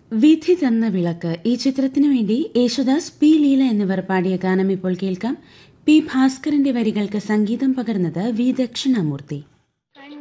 വിധി തന്ന വിളക്ക് ഈ ചിത്രത്തിനു വേണ്ടി യേശുദാസ്, പി ലീല എന്നിവർ പാടിയ ഗാനം ഇപ്പോൾ കേൾക്കാം. പി ഭാസ്കരന്റെ വരികൾക്ക് സംഗീതം പകർന്നത് വി ദക്ഷിണാമൂർത്തി.